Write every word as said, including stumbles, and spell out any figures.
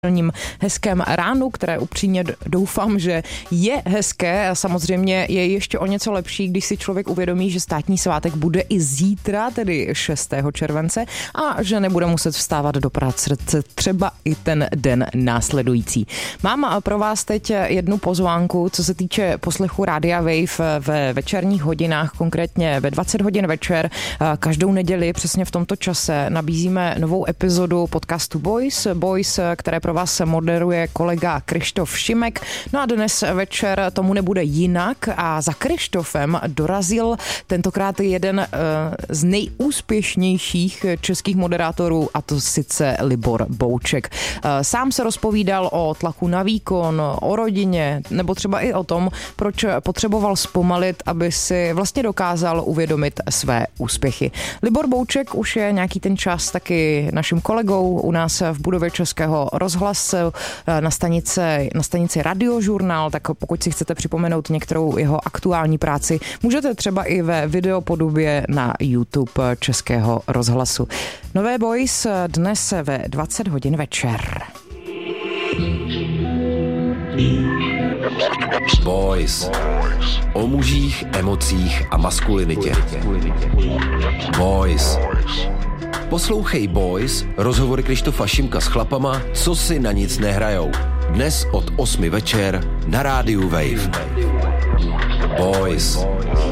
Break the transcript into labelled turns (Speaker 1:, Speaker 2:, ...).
Speaker 1: hezkém ránu, které upřímně doufám, že je hezké a samozřejmě je ještě o něco lepší, když si člověk uvědomí, že státní svátek bude i zítra, tedy šestého července, a že nebude muset vstávat do práce třeba i ten den následující. Mám pro vás teď jednu pozvánku, co se týče poslechu Rádia Wave ve večerních hodinách, konkrétně ve dvacet hodin večer. Každou neděli přesně v tomto čase nabízíme novou epizodu podcastu Boys, Boys, které pro vás moderuje kolega Krištof Šimek. No a dnes večer tomu nebude jinak a za Krištofem dorazil tentokrát jeden z nejúspěšnějších českých moderátorů, a to sice Libor Bouček. Sám se rozpovídal o tlaku na výkon, o rodině, nebo třeba i o tom, proč potřeboval zpomalit, aby si vlastně dokázal uvědomit své úspěchy. Libor Bouček už je nějaký ten čas taky naším kolegou u nás v budově Českého rozhlasu na stanici, na stanici Radiožurnál, tak pokud si chcete připomenout některou jeho aktuální práci, můžete třeba i ve videopodobě na YouTube Českého rozhlasu. Nové Boys dnes ve dvacet hodin večer.
Speaker 2: Boys. O mužích, emocích a maskulinitě. Boys. Poslouchej Boys, rozhovory Krištofa Šimka s chlapama, co si na nic nehrajou. Dnes od osmi večer na rádiu Wave. Boys.